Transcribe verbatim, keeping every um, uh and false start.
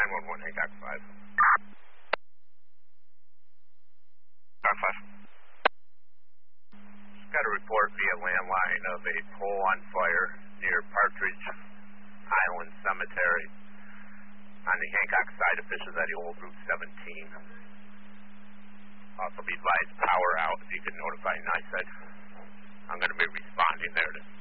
nine one one, Hancock five. Hancock five. Just got a report via landline of a pole on fire near Partridge Island Cemetery. On the Hancock side, officials at the old Route seventeen. Also be advised, power out. If you can notify NYSED. I'm going to be responding there to